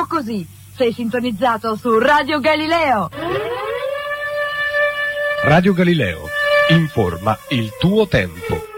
proprio così. Sei sintonizzato su Radio Galileo. Radio Galileo, informa il tuo tempo.